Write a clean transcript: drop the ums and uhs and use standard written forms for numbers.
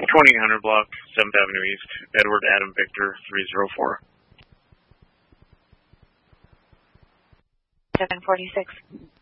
2800 block, 7th Avenue East, Edward Adam Victor 304. 746.